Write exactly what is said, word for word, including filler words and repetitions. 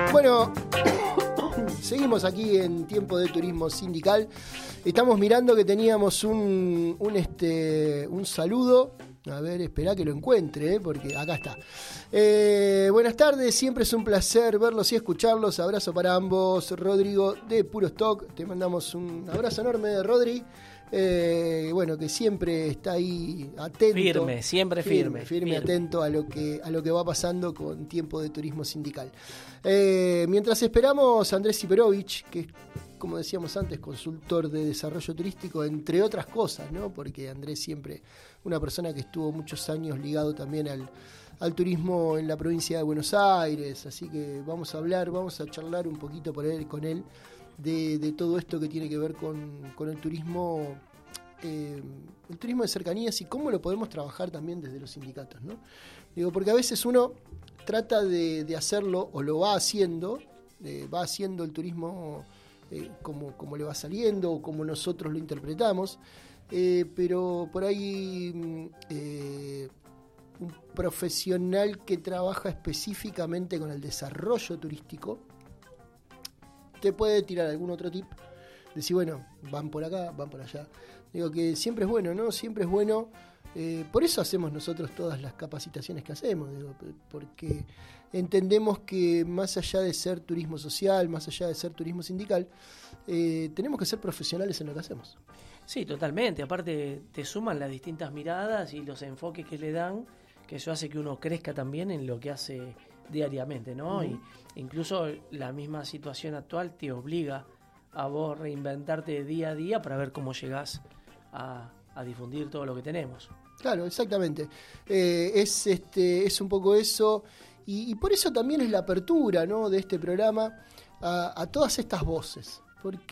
Bueno, seguimos aquí en Tiempo de Turismo Sindical. Estamos mirando que teníamos un, un, este, un saludo. A ver, esperá que lo encuentre, ¿eh? Porque acá está. Eh, buenas tardes, siempre es un placer verlos y escucharlos. Abrazo para ambos. Rodrigo de Puro Stock, te mandamos un abrazo enorme, Rodri. Eh, bueno, que siempre está ahí atento. Firme, siempre firme. Firme, firme, firme. atento a lo que a lo que va pasando con Tiempo de Turismo Sindical. Eh, mientras esperamos a Andrés Siperovich, que es, como decíamos antes, consultor de desarrollo turístico, entre otras cosas, ¿no? Porque Andrés siempre una persona que estuvo muchos años ligado también al, al turismo en la provincia de Buenos Aires, así que vamos a hablar, vamos a charlar un poquito por él, con él de, de todo esto que tiene que ver con, con el turismo, eh, el turismo de cercanías y cómo lo podemos trabajar también desde los sindicatos, ¿no? Digo, porque a veces uno trata de, de hacerlo o lo va haciendo, eh, va haciendo el turismo eh, como, como le va saliendo o como nosotros lo interpretamos, eh, pero por ahí eh, un profesional que trabaja específicamente con el desarrollo turístico te puede tirar algún otro tip, decir, bueno, van por acá, van por allá. Digo que siempre es bueno, ¿no? Siempre es bueno. Eh, por eso hacemos nosotros todas las capacitaciones que hacemos, digo, porque entendemos que más allá de ser turismo social, más allá de ser turismo sindical, eh, tenemos que ser profesionales en lo que hacemos. Sí, totalmente. Aparte te suman las distintas miradas y los enfoques que le dan, que eso hace que uno crezca también en lo que hace diariamente, ¿no? Uh-huh. Y incluso la misma situación actual te obliga a vos reinventarte día a día para ver cómo llegás a, a difundir todo lo que tenemos. Claro, exactamente. Eh, es este es un poco eso y, y por eso también es la apertura, ¿no?, de este programa a, a todas estas voces, porque